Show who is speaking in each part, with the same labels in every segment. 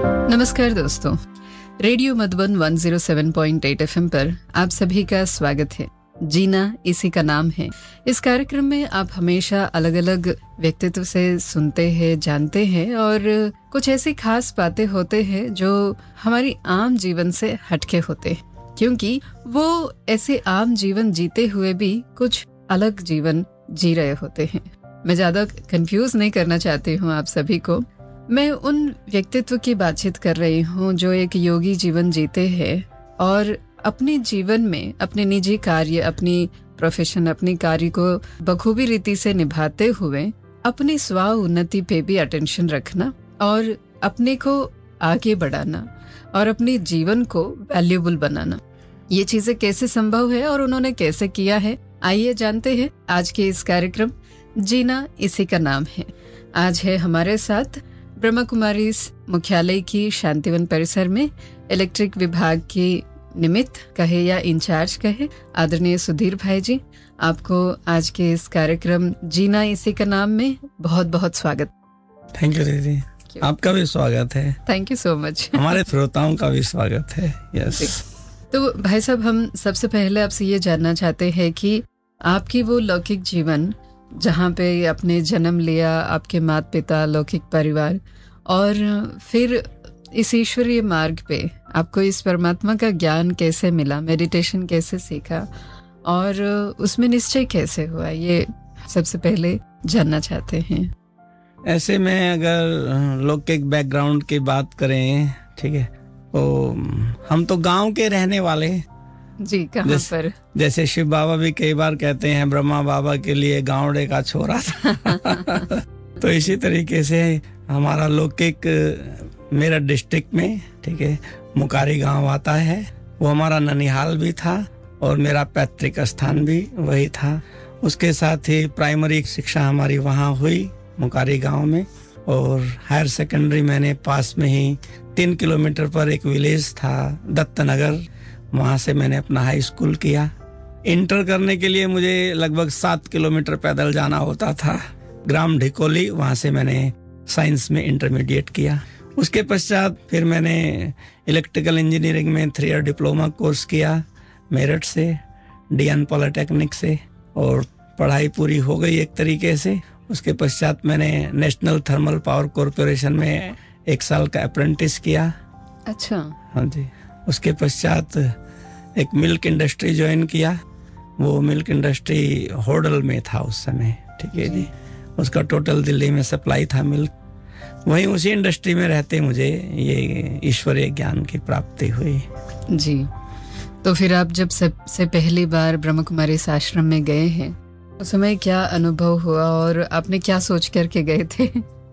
Speaker 1: नमस्कार दोस्तों, radio Madhuban 107.8 FM पर आप सभी का स्वागत है। जीना इसी का नाम है। इस कार्यक्रम में आप हमेशा अलग अलग व्यक्तित्व से सुनते हैं, जानते हैं और कुछ ऐसी खास बातें होते हैं जो हमारी आम जीवन से हटके होते हैं, क्योंकि वो ऐसे आम जीवन जीते हुए भी कुछ अलग जीवन जी रहे होते हैं। मैं ज्यादा कंफ्यूज नहीं करना चाहती हूँ आप सभी को। मैं उन व्यक्तित्व की बातचीत कर रही हूँ जो एक योगी जीवन जीते हैं और अपने जीवन में अपने निजी कार्य, अपनी प्रोफेशन, अपनी कार्य को बखूबी रीति से निभाते हुए अपनी स्व उन्नति पे भी अटेंशन रखना और अपने को आगे बढ़ाना और अपने जीवन को वैल्यूएबल बनाना, ये चीजें कैसे संभव है और उन्होंने कैसे किया है, आइए जानते हैं आज के इस कार्यक्रम जीना इसी का नाम है। आज है हमारे साथ ब्रह्मा कुमारीज मुख्यालय की शांतिवन परिसर में इलेक्ट्रिक विभाग की निमित्त कहे या इंचार्ज कहे आदरणीय सुधीर भाई जी। आपको आज के इस कार्यक्रम जीना इसी का नाम में बहुत बहुत स्वागत।
Speaker 2: थैंक यू दीदी, आपका भी स्वागत है।
Speaker 1: Thank you so much.
Speaker 2: हमारे श्रोताओं का भी स्वागत है। यस।
Speaker 1: तो भाई साहब, हम सबसे पहले आपसे ये जानना चाहते हैं कि आपकी वो लौकिक जीवन जहाँ पे आपने जन्म लिया, आपके माता पिता, लौकिक परिवार, और फिर इस ईश्वरीय मार्ग पे आपको इस परमात्मा का ज्ञान कैसे मिला, मेडिटेशन कैसे सीखा और उसमें निश्चय कैसे हुआ, ये सबसे पहले जानना चाहते हैं।
Speaker 2: ऐसे में अगर लौकिक बैकग्राउंड की बात करें, ठीक है, तो हम तो गांव के रहने वाले
Speaker 1: जी। कहाँ पर? जैसे
Speaker 2: शिव बाबा भी कई बार कहते हैं ब्रह्मा बाबा के लिए गाँवड़े का छोरा था। तो इसी तरीके से हमारा लौकिक मेरा डिस्ट्रिक्ट में, ठीक है, मुकारी गांव आता है, वो हमारा ननिहाल भी था और मेरा पैतृक स्थान भी वही था। उसके साथ ही प्राइमरी शिक्षा हमारी वहाँ हुई मुकारी गांव में, और हायर सेकेंडरी मैंने पास में ही 3 किलोमीटर पर एक विलेज था दत्तनगर, वहाँ से मैंने अपना हाई स्कूल किया। इंटर करने के लिए मुझे लगभग 7 किलोमीटर पैदल जाना होता था, ग्राम ढिकोली, वहाँ से मैंने साइंस में इंटरमीडिएट किया। उसके पश्चात फिर मैंने इलेक्ट्रिकल इंजीनियरिंग में 3 ईयर डिप्लोमा कोर्स किया मेरठ से, डीएन पॉलिटेक्निक से, और पढ़ाई पूरी हो गई एक तरीके से। उसके पश्चात मैंने नेशनल थर्मल पावर कॉरपोरेशन में 1 साल का अप्रेंटिस किया।
Speaker 1: अच्छा।
Speaker 2: हाँ जी। उसके पश्चात एक मिल्क इंडस्ट्री ज्वाइन किया। वो मिल्क इंडस्ट्री होडल में था उस समय, ठीक है जी। उसका टोटल दिल्ली में सप्लाई था मिल्क। वहीं उसी इंडस्ट्री में रहते मुझे ये ईश्वरीय ज्ञान की प्राप्ति हुई
Speaker 1: जी। तो फिर आप जब सबसे पहली बार ब्रह्मा कुमारी आश्रम में गए हैं, उस समय क्या अनुभव हुआ और आपने क्या सोच करके गए थे?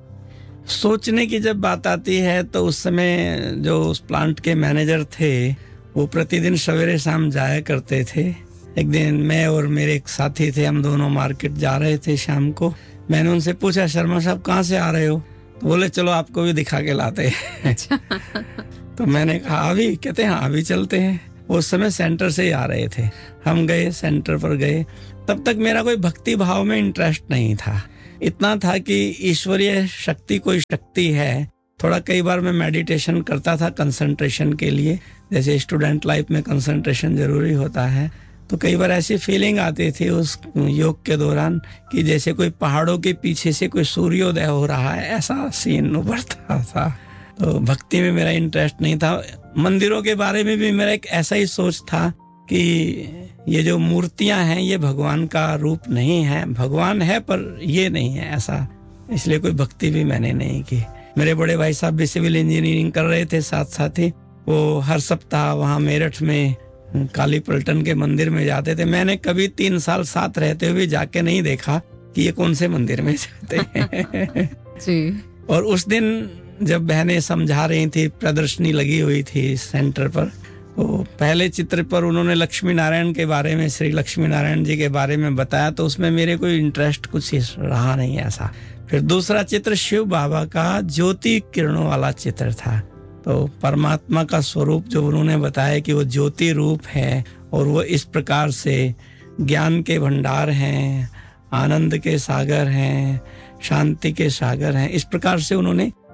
Speaker 2: सोचने की जब बात आती है तो उस समय जो उस प्लांट के मैनेजर थे वो प्रतिदिन सवेरे शाम जाया करते थे। एक दिन मैं और मेरे एक साथी थे, हम दोनों मार्केट जा रहे थे शाम को। मैंने उनसे पूछा, शर्मा साहब कहाँ से आ रहे हो? तो बोले चलो आपको भी दिखा के लाते हैं। तो मैंने कहा अभी? कहते हैं हाँ अभी चलते हैं। उस समय सेंटर से ही आ रहे थे। हम गए, सेंटर पर गए। तब तक मेरा कोई भक्ति भाव में इंटरेस्ट नहीं था। इतना था कि ईश्वरीय शक्ति कोई शक्ति है। थोड़ा कई बार मैं मेडिटेशन करता था कंसंट्रेशन के लिए, जैसे स्टूडेंट लाइफ में कंसंट्रेशन जरूरी होता है। तो कई बार ऐसी फीलिंग आती थी उस योग के दौरान कि जैसे कोई पहाड़ों के पीछे से कोई सूर्योदय हो रहा है, ऐसा सीन उभरता था। तो भक्ति में मेरा इंटरेस्ट नहीं था। मंदिरों के बारे में भी मेरा एक ऐसा ही सोच था कि ये जो मूर्तियां हैं ये भगवान का रूप नहीं है, भगवान है पर ये नहीं है, ऐसा। इसलिए कोई भक्ति भी मैंने नहीं की। मेरे बड़े भाई साहब भी सिविल इंजीनियरिंग कर रहे थे साथ साथ ही। वो हर सप्ताह वहाँ मेरठ में काली पलटन के मंदिर में जाते थे। मैंने कभी 3 साल साथ रहते हुए जाके नहीं देखा कि ये कौन से मंदिर में जाते हैं।
Speaker 1: जी।
Speaker 2: और उस दिन जब बहनें समझा रही थी, प्रदर्शनी लगी हुई थी सेंटर पर, तो पहले चित्र पर उन्होंने लक्ष्मी नारायण के बारे में, श्री लक्ष्मी नारायण जी के बारे में बताया, तो उसमें मेरे कोई इंटरेस्ट कुछ रहा नहीं ऐसा। फिर दूसरा चित्र शिव बाबा का ज्योति किरणों वाला चित्र था। तो परमात्मा का स्वरूप जो उन्होंने बताया कि वो ज्योति रूप है और वो इस प्रकार से ज्ञान के भंडार हैं, आनंद के सागर हैं, शांति के सागर हैं, इस प्रकार से उन्होंने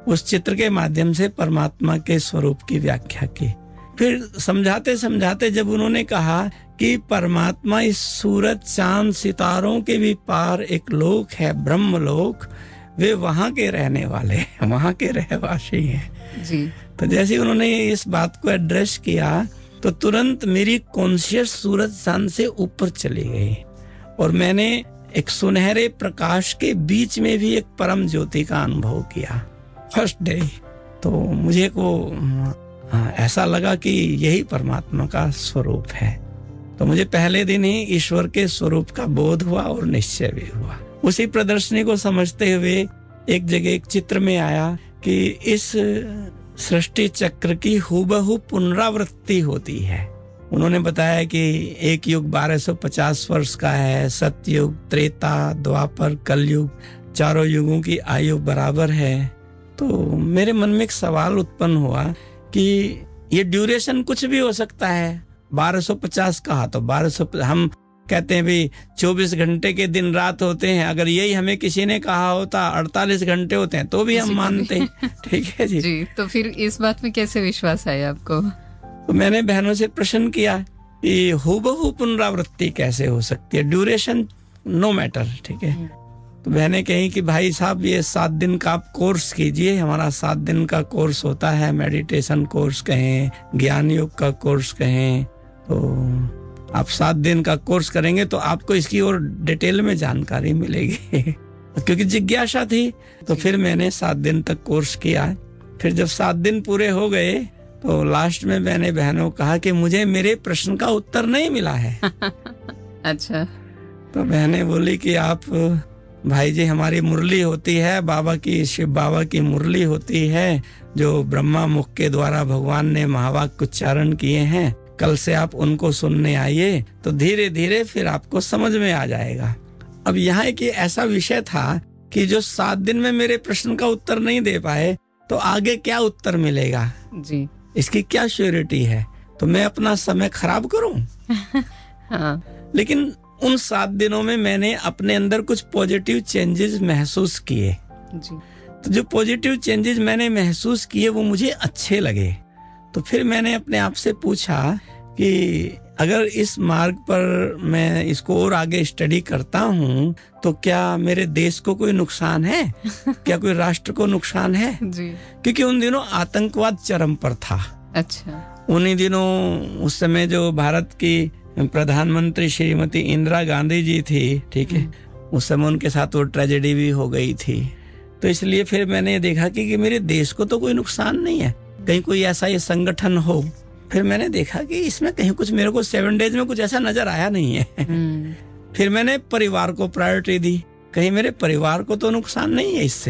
Speaker 2: उस चित्र के माध्यम से परमात्मा के स्वरूप की व्याख्या की। फिर समझाते समझाते जब उन्होंने कहा कि परमात्मा इस सूरज चांद सितारों के भी पार एक लोक है, ब्रह्म लोक, वे वहां के रहने वाले हैं, वहां के रहवासी हैं
Speaker 1: जी।
Speaker 2: तो जैसे उन्होंने इस बात को एड्रेस किया तो तुरंत मेरी कॉन्शियस सूरज चांद से ऊपर चली गई और मैंने एक सुनहरे प्रकाश के बीच में भी एक परम ज्योति का अनुभव किया फर्स्ट डे। तो मुझे को ऐसा लगा कि यही परमात्मा का स्वरूप है। तो मुझे पहले दिन ही ईश्वर के स्वरूप का बोध हुआ और निश्चय भी हुआ। उसी प्रदर्शनी को समझते हुए एक जगह एक चित्र में आया कि इस सृष्टि चक्र की हुबहू पुनरावृत्ति होती है। उन्होंने बताया कि एक युग 1250 वर्ष का है, सतयुग, त्रेता, द्वापर, कलयुग, चारों युगों की आयु बराबर है। तो मेरे मन में एक सवाल उत्पन्न हुआ कि ये ड्यूरेशन कुछ भी हो सकता है। 1250 कहा तो 1200, हम कहते हैं भी 24 घंटे के दिन रात होते हैं, अगर यही हमें किसी ने कहा होता 48 घंटे होते हैं तो भी हम मानते हैं। ठीक है जी।
Speaker 1: तो फिर इस बात में कैसे विश्वास आया आपको?
Speaker 2: तो मैंने बहनों से प्रश्न किया कि हुबहू पुनरावृत्ति कैसे हो सकती है, ड्यूरेशन नो मैटर। ठीक है। तो बहनें कही कि भाई साहब ये 7 दिन का आप कोर्स कीजिए, हमारा 7 दिन का कोर्स होता है, मेडिटेशन कोर्स कहें, ज्ञान योग का कोर्स कहें, तो आप 7 दिन का कोर्स करेंगे तो आपको इसकी और डिटेल में जानकारी मिलेगी। क्योंकि जिज्ञासा थी तो फिर मैंने 7 दिन तक कोर्स किया। फिर जब 7 दिन पूरे हो गए तो लास्ट में मैंने बहनों कहा कि मुझे मेरे प्रश्न का उत्तर नहीं मिला है।
Speaker 1: अच्छा।
Speaker 2: तो बहनें बोली कि आप भाई जी, हमारी मुरली होती है बाबा की, शिव बाबा की मुरली होती है जो ब्रह्मा मुख के द्वारा भगवान ने महावाक्य उच्चारण किए हैं, कल से आप उनको सुनने आइए तो धीरे धीरे फिर आपको समझ में आ जाएगा। अब यहाँ एक ऐसा विषय था कि जो 7 दिन में मेरे प्रश्न का उत्तर नहीं दे पाए तो आगे क्या उत्तर मिलेगा
Speaker 1: जी,
Speaker 2: इसकी क्या श्योरिटी है? तो मैं अपना समय खराब करूं?
Speaker 1: हाँ।
Speaker 2: लेकिन उन 7 दिनों में मैंने अपने अंदर कुछ पॉजिटिव चेंजेस महसूस किए
Speaker 1: जी।
Speaker 2: तो जो पॉजिटिव चेंजेस मैंने महसूस किए वो मुझे अच्छे लगे। तो फिर मैंने अपने आप से पूछा कि अगर इस मार्ग पर मैं इसको और आगे स्टडी करता हूँ तो क्या मेरे देश को कोई नुकसान है? क्या कोई राष्ट्र को नुकसान है?
Speaker 1: जी।
Speaker 2: क्योंकि उन दिनों आतंकवाद चरम पर था।
Speaker 1: अच्छा।
Speaker 2: उन्हीं दिनों उस समय जो भारत की प्रधानमंत्री श्रीमती इंदिरा गांधी जी थी, ठीक है, उस समय उनके साथ वो ट्रेजेडी भी हो गई थी। तो इसलिए फिर मैंने देखा कि मेरे देश को तो कोई नुकसान नहीं है, कहीं कोई ऐसा ये संगठन हो। फिर मैंने देखा कि इसमें कहीं कुछ मेरे को 7 डेज में कुछ ऐसा नजर आया नहीं है। फिर मैंने परिवार को प्रायोरिटी दी, कहीं मेरे परिवार को तो नुकसान नहीं है इससे।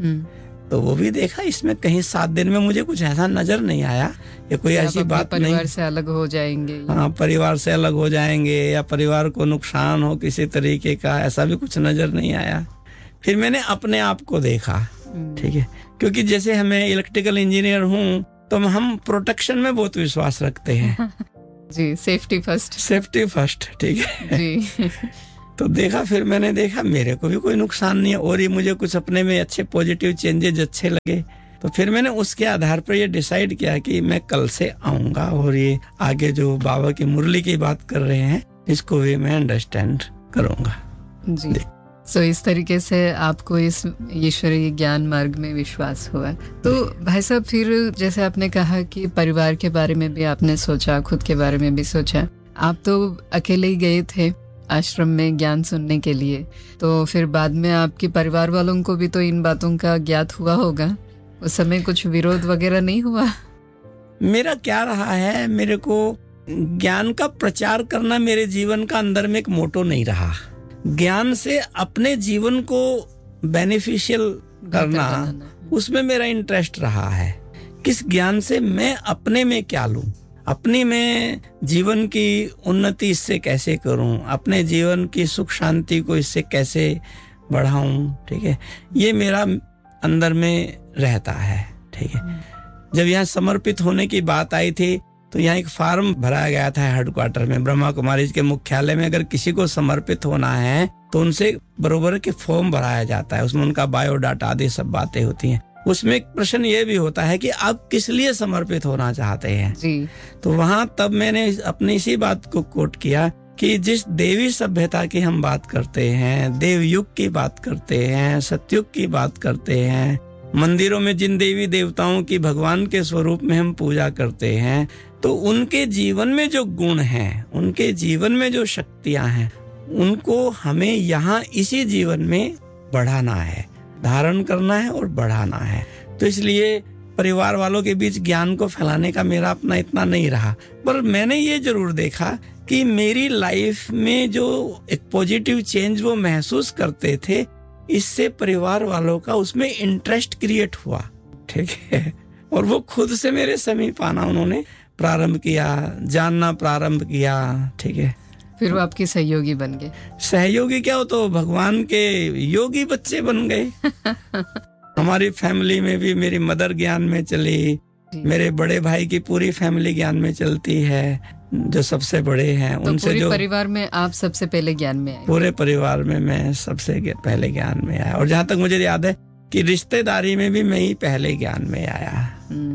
Speaker 2: तो वो भी देखा, इसमें कहीं 7 दिन में मुझे कुछ ऐसा नजर नहीं आया, ये कोई ऐसी बात नहीं
Speaker 1: परिवार से अलग हो जाएंगे।
Speaker 2: हाँ, परिवार से अलग हो जाएंगे या परिवार को नुकसान हो किसी तरीके का, ऐसा भी कुछ नजर नहीं आया। फिर मैंने अपने आप को देखा, ठीक है, क्योंकि जैसे हमें इलेक्ट्रिकल इंजीनियर हूँ तो हम प्रोटेक्शन में बहुत विश्वास रखते हैं।
Speaker 1: जी, सेफ्टी फर्स्ट।
Speaker 2: सेफ्टी फर्स्ट, ठीक है
Speaker 1: जी।
Speaker 2: तो देखा, फिर मैंने देखा मेरे को भी कोई नुकसान नहीं है और ये मुझे कुछ अपने में अच्छे पॉजिटिव चेंजेस अच्छे लगे। तो फिर मैंने उसके आधार पर ये डिसाइड किया कि मैं कल से आऊंगा और ये आगे जो बाबा की मुरली की बात कर रहे हैं इसको भी मैं अंडरस्टैंड करूंगा।
Speaker 1: जी। सो इस तरीके से आपको इस ईश्वरीय ज्ञान मार्ग में विश्वास हुआ। तो भाई साहब, फिर जैसे आपने कहा कि परिवार के बारे में भी आपने सोचा, खुद के बारे में भी सोचा। आप तो अकेले ही गए थे आश्रम में ज्ञान सुनने के लिए, तो फिर बाद में आपके परिवार वालों को भी तो इन बातों का ज्ञात हुआ होगा। उस समय कुछ विरोध वगैरह नहीं हुआ?
Speaker 2: मेरा क्या रहा है, मेरे को ज्ञान का प्रचार करना मेरे जीवन का अंदर में एक मोटो नहीं रहा। ज्ञान से अपने जीवन को बेनिफिशियल करना, उसमें मेरा इंटरेस्ट रहा है। किस ज्ञान से मैं अपने में क्या लूं, अपनी में जीवन की उन्नति इससे कैसे करूं, अपने जीवन की सुख शांति को इससे कैसे बढ़ाऊं, ठीक है, ये मेरा अंदर में रहता है। ठीक है, जब यहाँ समर्पित होने की बात आई थी तो यहाँ एक फॉर्म भराया गया था हेडक्वार्टर में, ब्रह्मा कुमारी के मुख्यालय में। अगर किसी को समर्पित होना है तो उनसे बरोबर के फॉर्म भराया जाता है, उसमें उनका बायोडाटा आदि सब बातें होती हैं। उसमें एक प्रश्न ये भी होता है कि आप किस लिए समर्पित होना चाहते हैं
Speaker 1: जी।
Speaker 2: तो वहां तब मैंने अपनी इसी बात को कोट किया कि जिस देवी सभ्यता की हम बात करते हैं, देव युग की बात करते हैं, सतयुग की बात करते हैं, मंदिरों में जिन देवी देवताओं की भगवान के स्वरूप में हम पूजा करते हैं, तो उनके जीवन में जो गुण हैं, उनके जीवन में जो शक्तियां हैं, उनको हमें यहाँ इसी जीवन में बढ़ाना है, धारण करना है और बढ़ाना है। तो इसलिए परिवार वालों के बीच ज्ञान को फैलाने का मेरा अपना इतना नहीं रहा, पर मैंने ये जरूर देखा कि मेरी लाइफ में जो एक पॉजिटिव चेंज वो महसूस करते थे, इससे परिवार वालों का उसमें इंटरेस्ट क्रिएट हुआ, ठीक है, और वो खुद से मेरे समीप आना उन्होंने प्रारंभ किया, जानना प्रारंभ किया, ठीक है।
Speaker 1: फिर वो आपके सहयोगी बन गए।
Speaker 2: सहयोगी क्या, हो तो भगवान के योगी बच्चे बन गए। हमारी फैमिली में भी मेरी मदर ज्ञान में चली, मेरे बड़े भाई की पूरी फैमिली ज्ञान में चलती है, जो सबसे बड़े हैं
Speaker 1: तो
Speaker 2: उनसे जो
Speaker 1: परिवार में आप सबसे पहले ज्ञान में आए। पूरे
Speaker 2: परिवार में मैं सबसे पहले ज्ञान में आया, और जहाँ तक मुझे याद है कि रिश्तेदारी में भी मैं ही पहले ज्ञान में आया।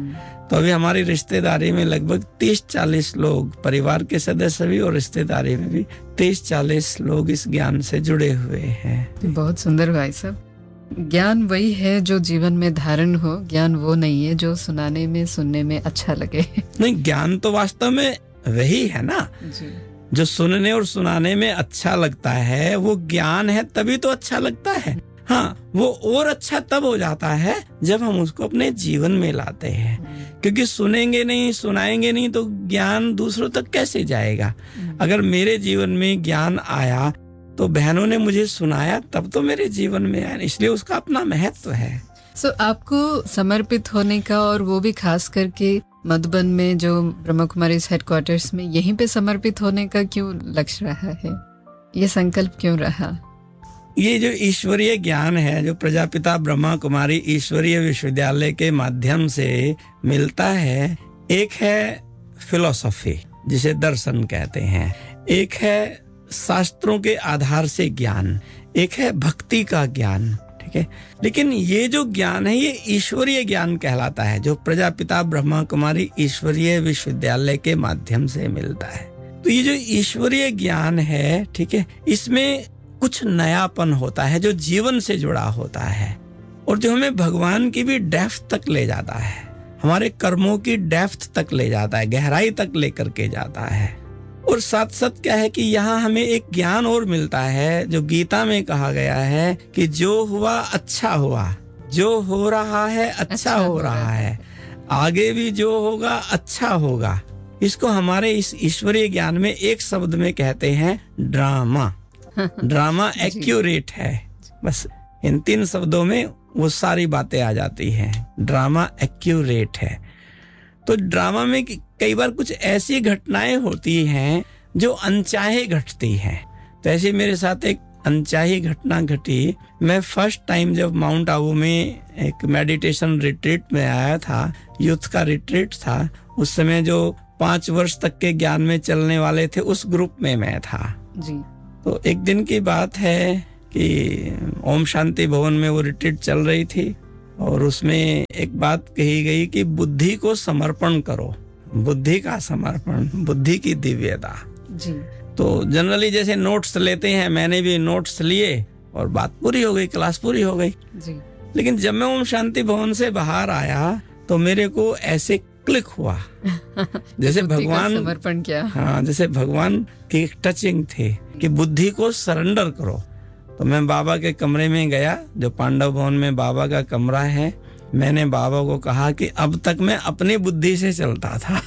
Speaker 2: तो अभी हमारी रिश्तेदारी में लगभग 30-40 लोग, परिवार के सदस्य भी और रिश्तेदारी में भी 30-40 लोग इस ज्ञान से जुड़े हुए हैं।
Speaker 1: बहुत सुंदर भाई साहब। ज्ञान वही है जो जीवन में धारण हो, ज्ञान वो नहीं है जो सुनाने में सुनने में अच्छा लगे। नहीं,
Speaker 2: ज्ञान तो वास्तव में वही है ना
Speaker 1: जी।
Speaker 2: जो सुनने और सुनाने में अच्छा लगता है, वो ज्ञान है, तभी तो अच्छा लगता है। हाँ, वो और अच्छा तब हो जाता है जब हम उसको अपने जीवन में लाते हैं, क्योंकि सुनेंगे नहीं, सुनाएंगे नहीं तो ज्ञान दूसरों तक कैसे जाएगा। अगर मेरे जीवन में ज्ञान आया तो बहनों ने मुझे सुनाया, तब तो मेरे जीवन में आया, इसलिए उसका अपना महत्व है।
Speaker 1: आपको समर्पित होने का, और वो भी खास करके मधुबन में जो ब्रह्मा कुमारीज हेडक्वार्टर्स में, यहीं पे समर्पित होने का क्यों लक्ष्य रहा है, ये संकल्प क्यों रहा?
Speaker 2: ये जो ईश्वरीय ज्ञान है, जो प्रजापिता ब्रह्मा कुमारी ईश्वरीय विश्वविद्यालय के माध्यम से मिलता है, एक है फिलॉसफी जिसे दर्शन कहते हैं, एक है शास्त्रों के आधार से ज्ञान, एक है भक्ति का ज्ञान, ठीक है। लेकिन ये जो ज्ञान है ये ईश्वरीय ज्ञान कहलाता है, जो प्रजापिता ब्रह्मा कुमारी ईश्वरीय विश्वविद्यालय के माध्यम से मिलता है। तो ये जो ईश्वरीय ज्ञान है, ठीक है, इसमें कुछ नयापन होता है जो जीवन से जुड़ा होता है, और जो हमें भगवान की भी डेप्थ तक ले जाता है, हमारे कर्मों की डेप्थ तक ले जाता है, गहराई तक लेकर के जाता है। और साथ साथ क्या है कि यहाँ हमें एक ज्ञान और मिलता है, जो गीता में कहा गया है कि जो हुआ अच्छा हुआ, जो हो रहा है अच्छा हो रहा है, आगे भी जो होगा अच्छा होगा। इसको हमारे इस ईश्वरीय ज्ञान में एक शब्द में कहते हैं ड्रामा। ड्रामा एक्यूरेट है, बस इन 3 शब्दों में वो सारी बातें आ जाती हैं। ड्रामा एक्यूरेट है। तो ड्रामा में कई बार कुछ ऐसी घटनाएं होती हैं जो अनचाहे घटती हैं। तो ऐसे मेरे साथ एक अनचाही घटना घटी। मैं फर्स्ट टाइम जब माउंट आबू में एक मेडिटेशन रिट्रीट में आया था, यूथ का रिट्रीट था, उस समय जो 5 वर्ष तक के ज्ञान में चलने वाले थे उस ग्रुप में मैं था
Speaker 1: जी।
Speaker 2: तो एक दिन की बात है कि ओम शांति भवन में वो रिट्रीट चल रही थी, और उसमें एक बात कही गई कि बुद्धि को समर्पण करो, बुद्धि का समर्पण, बुद्धि की दिव्यता
Speaker 1: जी।
Speaker 2: तो जनरली जैसे नोट्स लेते हैं, मैंने भी नोट्स लिए और बात पूरी हो गई, क्लास पूरी हो गई
Speaker 1: जी।
Speaker 2: लेकिन जब मैं ओम शांति भवन से बाहर आया तो मेरे को ऐसे क्लिक हुआ जैसे भगवान
Speaker 1: समर्पण किया।
Speaker 2: हाँ, जैसे भगवान की टचिंग थी कि बुद्धि को सरेंडर करो। तो मैं बाबा के कमरे में गया, जो पांडव भवन में बाबा का कमरा है। मैंने बाबा को कहा कि अब तक मैं अपनी बुद्धि से चलता था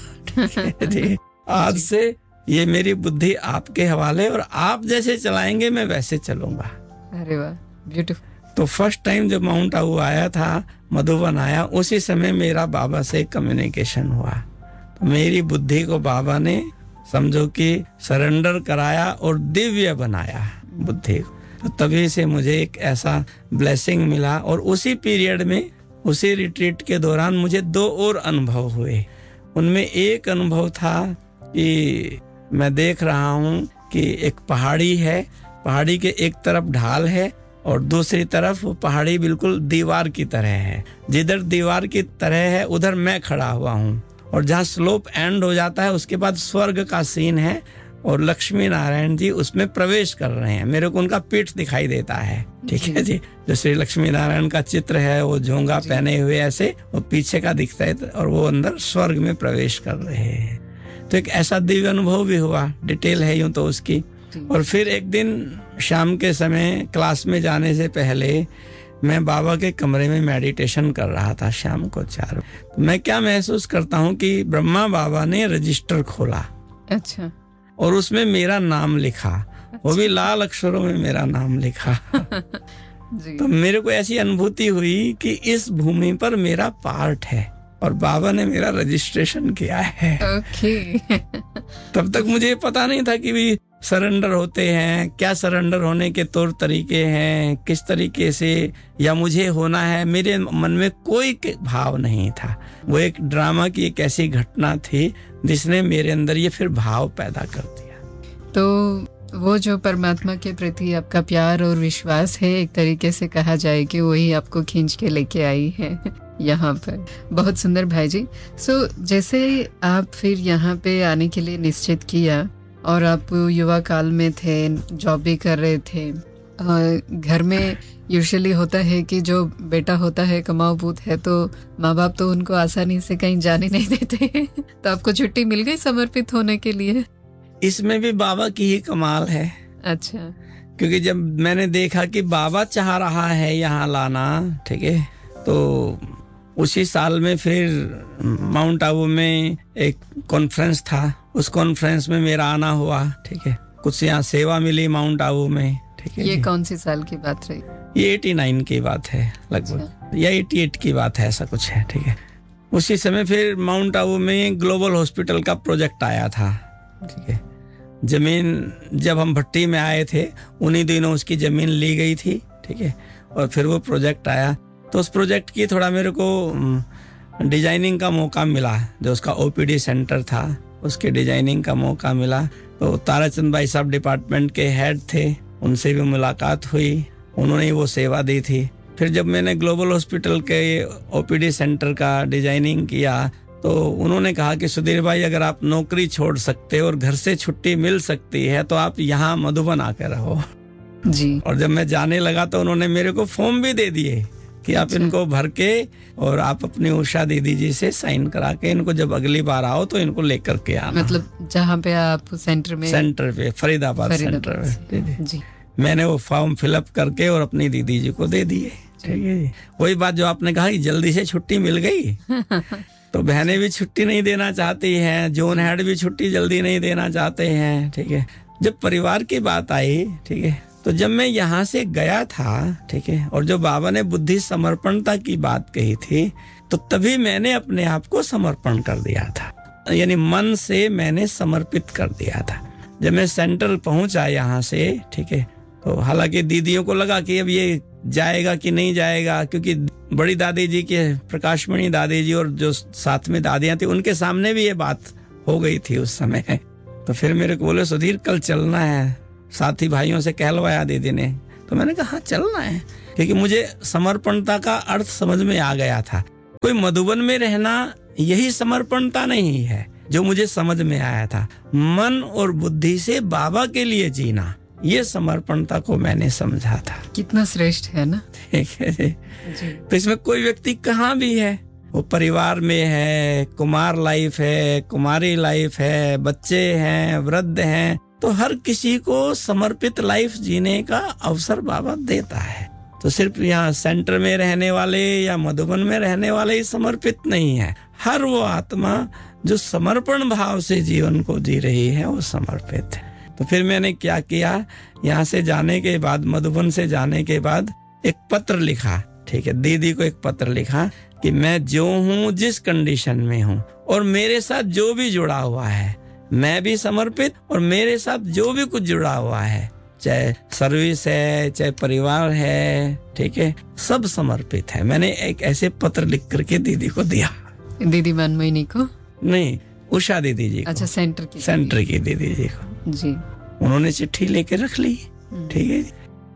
Speaker 2: आज से ये मेरी बुद्धि आपके हवाले, और आप जैसे चलाएंगे मैं वैसे चलूंगा।
Speaker 1: अरे वाह, ब्यूटीफुल।
Speaker 2: तो फर्स्ट टाइम जब माउंट आबू आया था, मधुबन आया, उसी समय मेरा बाबा से कम्युनिकेशन हुआ। तो मेरी बुद्धि को बाबा ने समझो कि सरेंडर कराया और दिव्य बनाया बुद्धि को। तो तभी से मुझे एक ऐसा ब्लेसिंग मिला, और उसी पीरियड में, उसी रिट्रीट के दौरान मुझे 2 और अनुभव हुए। उनमें एक अनुभव था कि मैं देख रहा हूँ कि एक पहाड़ी है, पहाड़ी के एक तरफ ढाल है और दूसरी तरफ वो पहाड़ी बिल्कुल दीवार की तरह है। जिधर दीवार की तरह है उधर मैं खड़ा हुआ हूँ, और जहाँ स्लोप एंड हो जाता है उसके बाद स्वर्ग का सीन है, और लक्ष्मी नारायण जी उसमें प्रवेश कर रहे हैं। मेरे को उनका पीठ दिखाई देता है, ठीक है जी। जो श्री लक्ष्मी नारायण का चित्र है, वो झोंगा पहने हुए ऐसे वो पीछे का दिखता है, और वो अंदर स्वर्ग में प्रवेश कर रहे हैं। तो एक ऐसा दिव्य अनुभव भी हुआ, डिटेल है यूं तो उसकी। और फिर एक दिन शाम के समय क्लास में जाने से पहले मैं बाबा के कमरे में मेडिटेशन कर रहा था शाम को 4 बजे। मैं क्या महसूस करता हूँ कि ब्रह्मा बाबा ने रजिस्टर खोला,
Speaker 1: अच्छा,
Speaker 2: और उसमें मेरा नाम लिखा, वो भी लाल अक्षरों में मेरा नाम लिखा।
Speaker 1: जी।
Speaker 2: तो मेरे को ऐसी अनुभूति हुई कि इस भूमि पर मेरा पार्ट है और बाबा ने मेरा रजिस्ट्रेशन किया है।
Speaker 1: ओके।
Speaker 2: तब तक मुझे पता नहीं था कि भी सरेंडर होते हैं, क्या सरेंडर होने के तौर तरीके हैं, किस तरीके से या मुझे होना है। मेरे मन में कोई भाव नहीं था। वो एक ड्रामा की एक ऐसी घटना थी जिसने मेरे अंदर ये फिर भाव पैदा कर दिया।
Speaker 1: तो वो जो परमात्मा के प्रति आपका प्यार और विश्वास है, एक तरीके से कहा जाए कि वही आपको खींच के लेके आई है यहाँ पर। बहुत सुंदर भाई जी। जैसे आप फिर यहाँ पे आने के लिए निश्चित किया, और आप युवा काल में थे, जॉब भी कर रहे थे, घर में यूजुअली होता है कि जो बेटा होता है कमाऊ पूत है, तो माँ बाप तो उनको आसानी से कहीं जाने नहीं देते। तो आपको छुट्टी मिल गई समर्पित होने के लिए?
Speaker 2: इसमें भी बाबा की ही कमाल है।
Speaker 1: अच्छा।
Speaker 2: क्योंकि जब मैंने देखा कि बाबा चाह रहा है यहाँ लाना, ठीक है, तो उसी साल में फिर माउंट आबू में एक कॉन्फ्रेंस था, उस कॉन्फ्रेंस में मेरा आना हुआ, ठीक है। कुछ यहाँ सेवा मिली माउंट आबू में, ठीक है।
Speaker 1: ये कौन सी साल की बात रही?
Speaker 2: ये 89 की बात है लगभग, या 88 की बात है, ऐसा कुछ है, ठीक है। उसी समय फिर माउंट आबू में ग्लोबल हॉस्पिटल का प्रोजेक्ट आया था, ठीक है। जमीन जब हम भट्टी में आए थे उन्हीं दिनों उसकी जमीन ली गई थी, ठीक है। और फिर वो प्रोजेक्ट आया, तो उस प्रोजेक्ट की थोड़ा मेरे को डिजाइनिंग का मौका मिला। जो उसका ओपीडी सेंटर था उसके डिजाइनिंग का मौका मिला। तो ताराचंद भाई साहब डिपार्टमेंट के हेड थे, उनसे भी मुलाकात हुई, उन्होंने वो सेवा दी थी। फिर जब मैंने ग्लोबल हॉस्पिटल के ओपीडी सेंटर का डिजाइनिंग किया, तो उन्होंने कहा कि सुधीर भाई, अगर आप नौकरी छोड़ सकते और घर से छुट्टी मिल सकती है तो आप यहाँ मधुबन आकर रहो
Speaker 1: जी।
Speaker 2: और जब मैं जाने लगा तो उन्होंने मेरे को फॉर्म भी दे दिए कि आप इनको भर के और आप अपनी उषा दीदी जी से साइन करा के इनको जब अगली बार आओ तो इनको लेकर के आना।
Speaker 1: मतलब जहाँ पे आप सेंटर पे फरीदाबाद
Speaker 2: सेंटर पे
Speaker 1: जी।
Speaker 2: मैंने वो फॉर्म फिलअप करके और अपनी दीदी जी को दे दिए, ठीक है जी। वही बात जो आपने कहा कि जल्दी से छुट्टी मिल गई तो बहनें भी छुट्टी नहीं देना चाहती हैं, जोन हेड भी छुट्टी जल्दी नहीं देना चाहते हैं, ठीक है। जब परिवार की बात आई, ठीक है, तो जब मैं यहाँ से गया था, ठीक है, और जो बाबा ने बुद्धि समर्पणता की बात कही थी, तो तभी मैंने अपने आप को समर्पण कर दिया था, यानी मन से मैंने समर्पित कर दिया था। जब मैं सेंटर पहुंचा यहाँ से, ठीक है, तो हालांकि दीदियों को लगा कि अब ये जाएगा कि नहीं जाएगा, क्योंकि बड़ी दादी जी के प्रकाशमणि दादी जी और जो साथ में दादियां थी उनके सामने भी ये बात हो गई थी उस समय। तो फिर मेरे को बोले, सुधीर कल चलना है, साथी भाइयों से कहलवाया दीदी ने। तो मैंने कहा हाँ चलना है, क्योंकि मुझे समर्पणता का अर्थ समझ में आ गया था। कोई मधुबन में रहना यही समर्पणता नहीं है जो मुझे समझ में आया था। मन और बुद्धि से बाबा के लिए जीना, ये समर्पणता को मैंने समझा था।
Speaker 1: कितना श्रेष्ठ है ना,
Speaker 2: ठीक है जी। तो इसमें कोई व्यक्ति कहाँ भी है, वो परिवार में है, कुमार लाइफ है, कुमारी लाइफ है, बच्चे हैं, वृद्ध हैं, तो हर किसी को समर्पित लाइफ जीने का अवसर बाबा देता है। तो सिर्फ यहाँ सेंटर में रहने वाले या मधुबन में रहने वाले ही समर्पित नहीं है। हर वो आत्मा जो समर्पण भाव से जीवन को जी रही है वो समर्पित है। तो फिर मैंने क्या किया, यहाँ से जाने के बाद, मधुबन से जाने के बाद एक पत्र लिखा, ठीक है, दीदी को एक पत्र लिखा कि मैं जो हूँ, जिस कंडीशन में हूँ, और मेरे साथ जो भी जुड़ा हुआ है, मैं भी समर्पित, और मेरे साथ जो भी कुछ जुड़ा हुआ है, चाहे सर्विस है, चाहे परिवार है, ठीक है, सब समर्पित है। मैंने एक ऐसे पत्र लिख करके दीदी को दिया।
Speaker 1: दीदी मनमोहिनी को
Speaker 2: नहीं, उषा दीदी जी को।
Speaker 1: अच्छा, सेंटर की दीदी जी को
Speaker 2: जी। उन्होंने चिट्ठी लेके रख ली, ठीक है।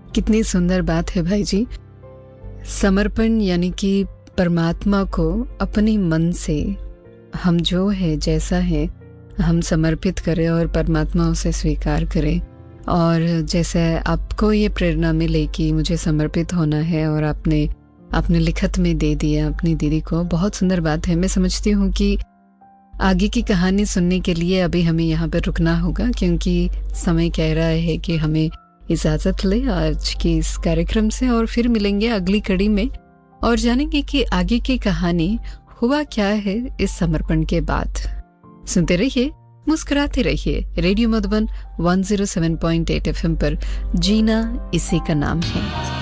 Speaker 1: कितनी सुंदर बात है भाई जी। समर्पण यानी कि परमात्मा को अपने मन से हम जो है जैसा है हम समर्पित करें और परमात्मा उसे स्वीकार करे। और जैसे आपको ये प्रेरणा मिले कि मुझे समर्पित होना है और आपने लिखत में दे दिया अपनी दीदी को, बहुत सुंदर बात है। मैं समझती हूँ कि आगे की कहानी सुनने के लिए अभी हमें यहाँ पर रुकना होगा, क्योंकि समय कह रहा है कि हमें इजाज़त ले आज के इस कार्यक्रम से, और फिर मिलेंगे अगली कड़ी में और जानेंगे कि आगे की कहानी हुआ क्या है इस समर्पण के बाद। सुनते रहिए, मुस्कुराते रहिए। रेडियो मधुबन 107.8 FM पर जीना इसी का नाम है।